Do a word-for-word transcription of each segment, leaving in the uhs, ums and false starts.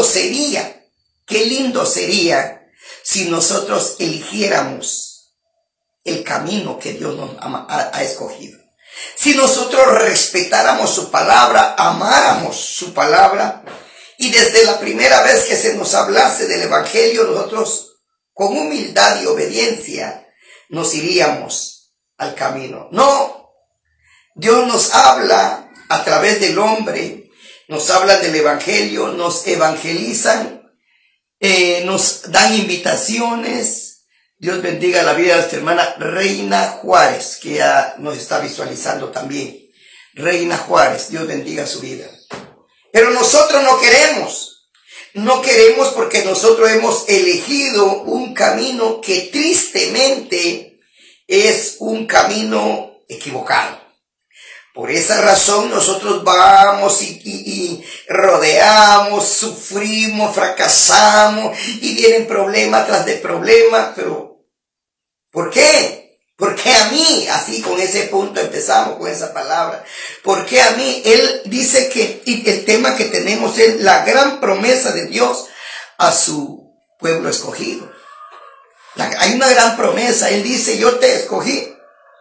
lindo sería, qué lindo sería si nosotros eligiéramos el camino que Dios nos ha, ha, ha escogido. Si nosotros respetáramos su palabra, amáramos su palabra, y desde la primera vez que se nos hablase del evangelio, nosotros con humildad y obediencia nos iríamos al camino. No, Dios nos habla a través del hombre, nos habla del evangelio, nos evangelizan, eh, nos dan invitaciones. Dios bendiga la vida de nuestra hermana Reina Juárez, que ya nos está visualizando también. Reina Juárez, Dios bendiga su vida. Pero nosotros no queremos, no queremos porque nosotros hemos elegido un camino que tristemente es un camino equivocado. Por esa razón nosotros vamos y, y, y rodeamos, sufrimos, fracasamos y vienen problema tras de problema. Pero, ¿por qué? ¿Por qué a mí? Así con ese punto empezamos con esa palabra. ¿Por qué a mí? Él dice que y el tema que tenemos es la gran promesa de Dios a su pueblo escogido. La, hay una gran promesa. Él dice, yo te escogí,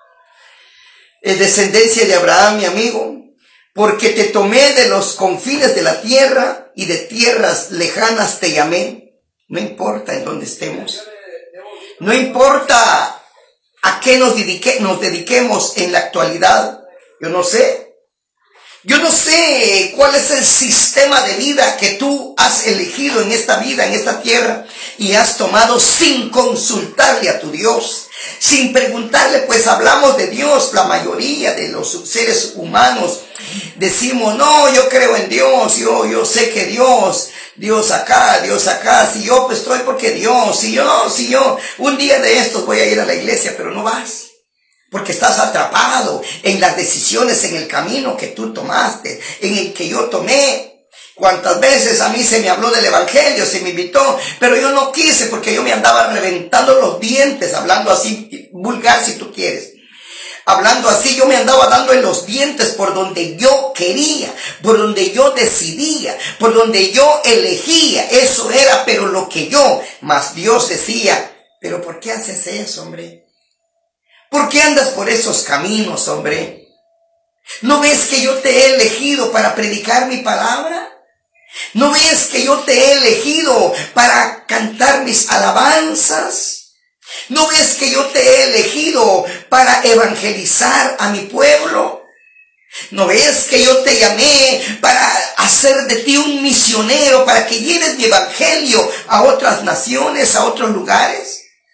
es descendencia de Abraham, mi amigo, porque te tomé de los confines de la tierra y de tierras lejanas te llamé. No importa en dónde estemos. No importa a qué nos, dedique, nos dediquemos en la actualidad. Yo no sé. Yo no sé cuál es el sistema de vida que tú has elegido en esta vida, en esta tierra, y has tomado sin consultarle a tu Dios, sin preguntarle. Pues hablamos de Dios, la mayoría de los seres humanos decimos, no, yo creo en Dios, yo, yo sé que Dios, Dios acá, Dios acá, si yo pues estoy porque Dios, si yo, si yo, un día de estos voy a ir a la iglesia, pero no vas. Porque estás atrapado en las decisiones, en el camino que tú tomaste, en el que yo tomé. Cuántas veces a mí se me habló del evangelio, se me invitó, pero yo no quise porque yo me andaba reventando los dientes, hablando así, vulgar si tú quieres. Hablando así, yo me andaba dando en los dientes por donde yo quería, por donde yo decidía, por donde yo elegía. Eso era, pero lo que yo, más Dios decía, pero ¿por qué haces eso, hombre? ¿Por qué andas por esos caminos, hombre? ¿No ves que yo te he elegido para predicar mi palabra? ¿No ves que yo te he elegido para cantar mis alabanzas? ¿No ves que yo te he elegido para evangelizar a mi pueblo? ¿No ves que yo te llamé para hacer de ti un misionero, para que lleves mi evangelio a otras naciones, a otros lugares?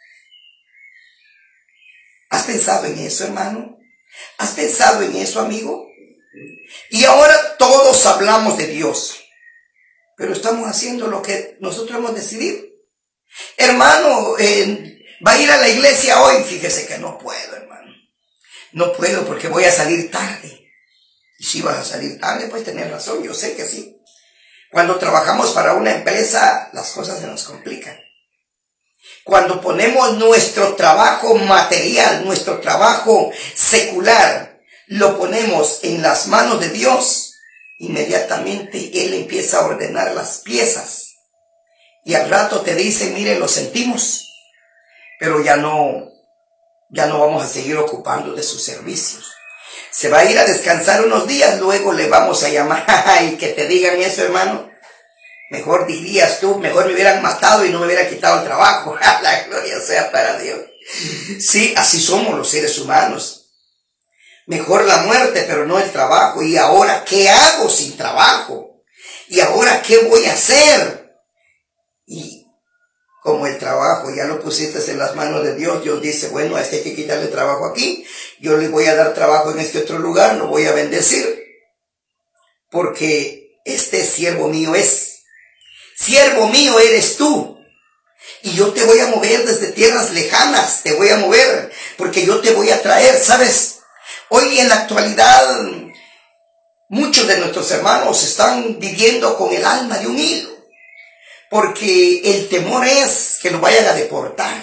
¿Has pensado en eso, hermano? ¿Has pensado en eso, amigo? Y ahora todos hablamos de Dios, pero estamos haciendo lo que nosotros hemos decidido. Hermano, eh, va a ir a la iglesia hoy. Fíjese que no puedo, hermano. No puedo porque voy a salir tarde. Y si vas a salir tarde, pues tenés razón, yo sé que sí. Cuando trabajamos para una empresa, las cosas se nos complican. Cuando ponemos nuestro trabajo material, nuestro trabajo secular, lo ponemos en las manos de Dios, inmediatamente Él empieza a ordenar las piezas. Y al rato te dice, mire, lo sentimos, pero ya no, ya no vamos a seguir ocupando de sus servicios. Se va a ir a descansar unos días, luego le vamos a llamar y que te digan eso, hermano. Mejor dirías tú, mejor me hubieran matado y no me hubieran quitado el trabajo. La gloria sea para Dios. Sí, así somos los seres humanos. Mejor la muerte, pero no el trabajo. ¿Y ahora qué hago sin trabajo? ¿Y ahora qué voy a hacer? Y como el trabajo ya lo pusiste en las manos de Dios, Dios dice, bueno, a este hay que quitarle trabajo aquí. Yo le voy a dar trabajo en este otro lugar, lo voy a bendecir. Porque este siervo mío es. Siervo mío eres tú, y yo te voy a mover desde tierras lejanas, te voy a mover, porque yo te voy a traer, ¿sabes? Hoy en la actualidad, muchos de nuestros hermanos están viviendo con el alma de un hilo, porque el temor es que lo vayan a deportar.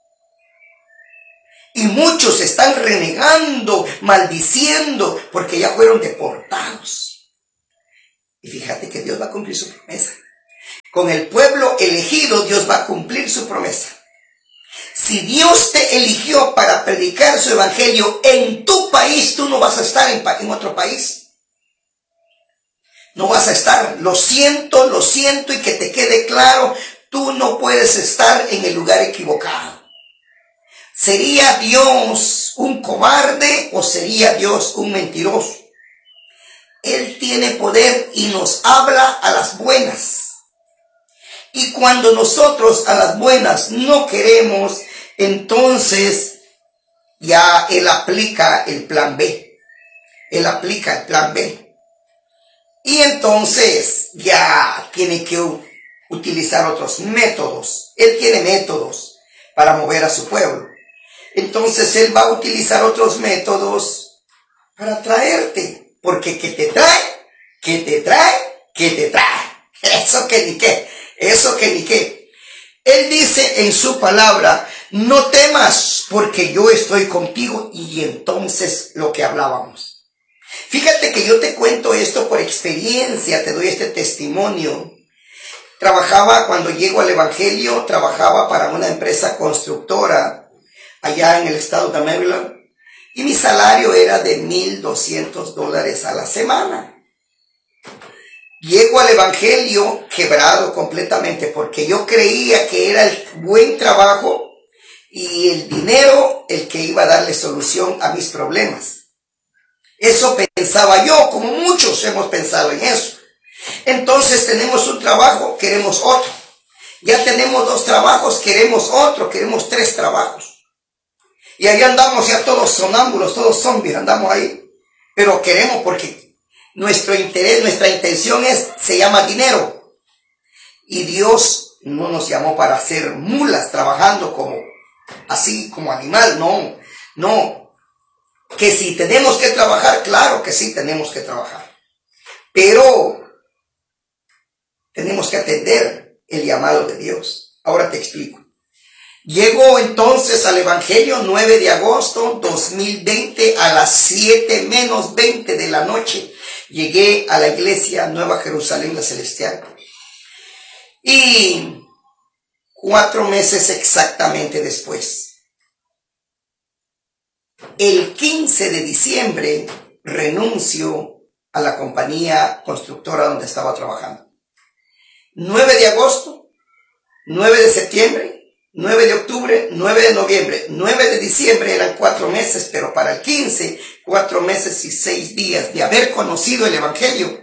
Y muchos están renegando, maldiciendo, porque ya fueron deportados. Y fíjate que Dios va a cumplir su promesa. con el pueblo elegido, Dios va a cumplir su promesa. Si Dios te eligió para predicar su evangelio en tu país, tú no vas a estar en, en otro país. No vas a estar. Lo siento, lo siento, y que te quede claro, tú no puedes estar en el lugar equivocado. ¿Sería Dios un cobarde o sería Dios un mentiroso? Él tiene poder y nos habla a las buenas. Y cuando nosotros a las buenas no queremos, entonces ya Él aplica el plan B. Él aplica el plan B. Y entonces ya tiene que utilizar otros métodos. Él tiene métodos para mover a su pueblo. Entonces Él va a utilizar otros métodos para traerte. Porque que te trae, que te trae, que te trae. Eso que ni qué, eso que ni qué. Él dice en su palabra, no temas porque yo estoy contigo. Y entonces lo que hablábamos. Fíjate que yo te cuento esto por experiencia, te doy este testimonio. Trabajaba, cuando llego al evangelio, trabajaba para una empresa constructora allá en el estado de Maryland. Y mi salario era de mil doscientos dólares a la semana. Llego al evangelio quebrado completamente porque yo creía que era el buen trabajo y el dinero el que iba a darle solución a mis problemas. Eso pensaba yo, como muchos hemos pensado en eso. Entonces tenemos un trabajo, queremos otro. Ya tenemos dos trabajos, queremos otro, queremos tres trabajos. Y ahí andamos ya todos sonámbulos, todos zombies, andamos ahí. Pero queremos porque nuestro interés, nuestra intención es, se llama dinero. Y Dios no nos llamó para ser mulas trabajando como, así como animal, no, no. Que si tenemos que trabajar, claro que sí tenemos que trabajar. Pero tenemos que atender el llamado de Dios. Ahora te explico. Llego entonces al evangelio nueve de agosto dos mil veinte a las siete menos veinte de la noche. Llegué a la iglesia Nueva Jerusalén la Celestial. Y cuatro meses exactamente después, el quince de diciembre, renuncio a la compañía constructora donde estaba trabajando. nueve de agosto, nueve de septiembre, nueve de octubre, nueve de noviembre, nueve de diciembre eran cuatro meses, pero para el quince, cuatro meses y seis días de haber conocido el evangelio,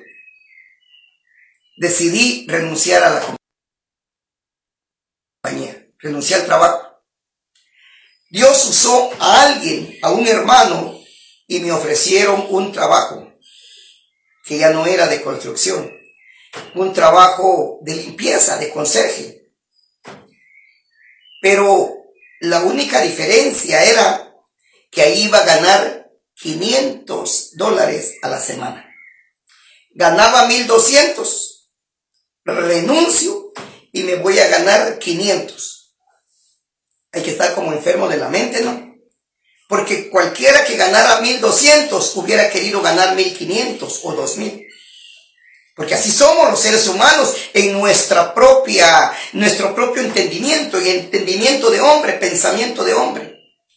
decidí renunciar a la compañía, renuncié al trabajo. Dios usó a alguien, a un hermano, y me ofrecieron un trabajo que ya no era de construcción, un trabajo de limpieza, de conserje. Pero la única diferencia era que ahí iba a ganar quinientos dólares a la semana. Ganaba mil doscientos, renuncio y me voy a ganar quinientos. Hay que estar como enfermo de la mente, ¿no? Porque cualquiera que ganara mil doscientos hubiera querido ganar mil quinientos o dos mil. Porque así somos los seres humanos en nuestra propia, nuestro propio entendimiento, y entendimiento de hombre, pensamiento de hombre.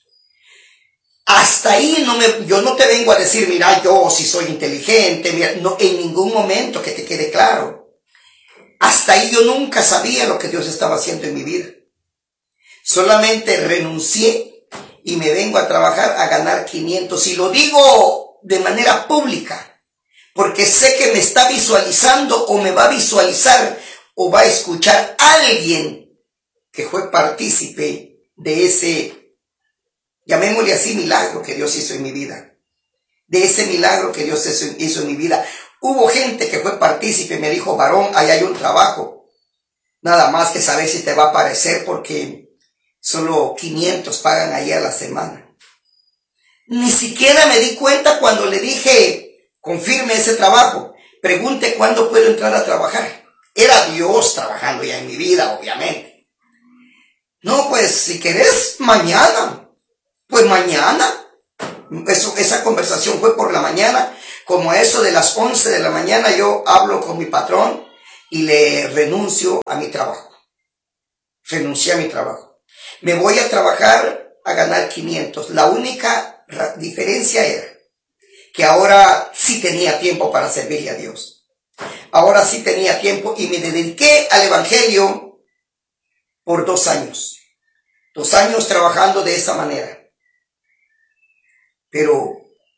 Hasta ahí no me, yo no te vengo a decir, mira, yo si soy inteligente, mira, no, en ningún momento, que te quede claro. Hasta ahí yo nunca sabía lo que Dios estaba haciendo en mi vida. Solamente renuncié y me vengo a trabajar a ganar quinientos. Y lo digo de manera pública, porque sé que me está visualizando o me va a visualizar o va a escuchar alguien que fue partícipe de ese, llamémosle así, milagro que Dios hizo en mi vida. De ese milagro que Dios hizo en mi vida. Hubo gente que fue partícipe, me dijo, varón, ahí hay un trabajo. Nada más que saber si te va a parecer, porque solo quinientos pagan ahí a la semana. Ni siquiera me di cuenta cuando le dije, confirme ese trabajo, pregunte cuándo puedo entrar a trabajar. Era Dios trabajando ya en mi vida, obviamente. No, pues si querés mañana, pues mañana. Eso, esa conversación fue por la mañana, como a eso de las once de la mañana yo hablo con mi patrón y le renuncio a mi trabajo. Renuncié a mi trabajo. Me voy a trabajar a ganar quinientos. La única diferencia era que ahora sí tenía tiempo para servirle a Dios. Ahora sí tenía tiempo y me dediqué al evangelio por dos años. Dos años trabajando de esa manera. Pero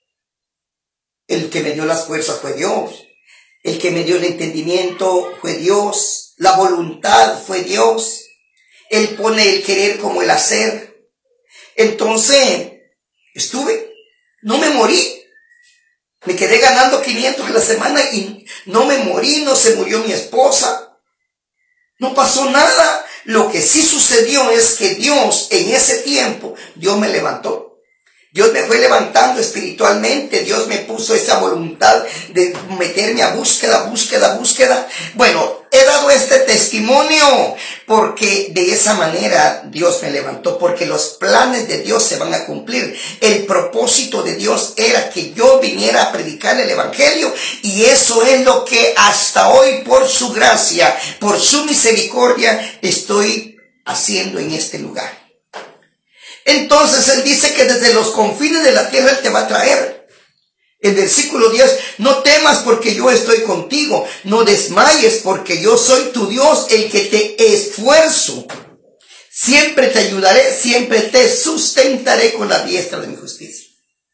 el que me dio las fuerzas fue Dios. El que me dio el entendimiento fue Dios. La voluntad fue Dios. Él pone el querer como el hacer. Entonces, estuve, no me morí. Me quedé ganando quinientos a la semana y no me morí, no se murió mi esposa. No pasó nada. Lo que sí sucedió es que Dios, en ese tiempo, Dios me levantó. Dios me fue levantando espiritualmente. Dios me puso esa voluntad de meterme a búsqueda, búsqueda, búsqueda. Bueno, he dado este testimonio porque de esa manera Dios me levantó, porque los planes de Dios se van a cumplir. El propósito de Dios era que yo viniera a predicar el evangelio, y eso es lo que hasta hoy, por su gracia, por su misericordia, estoy haciendo en este lugar. Entonces Él dice que desde los confines de la tierra Él te va a traer. El versículo diez, no temas porque yo estoy contigo, no desmayes porque yo soy tu Dios, el que te esfuerzo. Siempre te ayudaré, siempre te sustentaré con la diestra de mi justicia.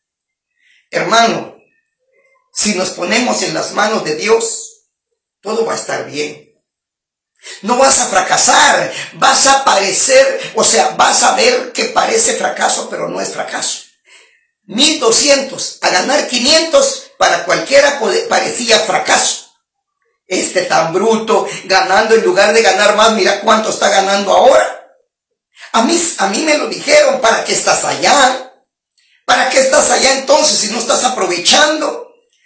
Hermano, si nos ponemos en las manos de Dios, todo va a estar bien. No vas a fracasar, vas a parecer, o sea, vas a ver que parece fracaso, pero no es fracaso. mil doscientos a ganar quinientos, para cualquiera parecía fracaso. Este tan bruto, ganando en lugar de ganar más, mira cuánto está ganando ahora. A mí, a mí me lo dijeron, ¿para qué estás allá? ¿Para qué estás allá entonces si no estás aprovechando?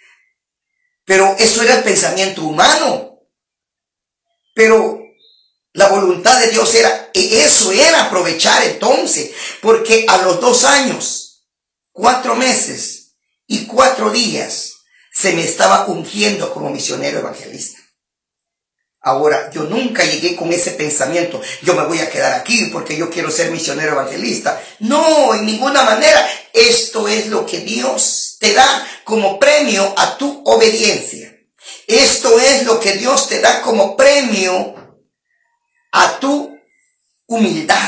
Pero eso era el pensamiento humano. Pero la voluntad de Dios era, eso era aprovechar entonces, porque a los dos años, cuatro meses y cuatro días, se me estaba ungiendo como misionero evangelista. Ahora, yo nunca llegué con ese pensamiento, yo me voy a quedar aquí porque yo quiero ser misionero evangelista. No, en ninguna manera. Esto es lo que Dios te da como premio a tu obediencia. Esto es lo que Dios te da como premio a tu humildad.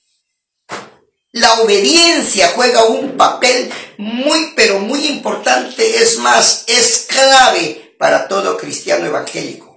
La obediencia juega un papel muy, pero muy importante. Es más, es clave para todo cristiano evangélico.